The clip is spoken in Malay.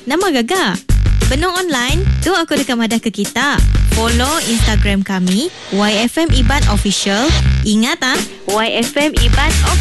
Nama gagak. Benung online, tu aku dekat madah ke kita. Follow Instagram kami, YFM Iban Official. Ingat YFM Iban Official.